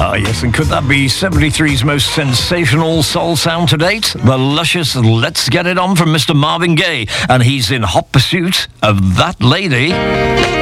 Ah, yes, and could that be 73's most sensational soul sound to date? The luscious Let's Get It On from Mr. Marvin Gaye, and he's in hot pursuit of that lady.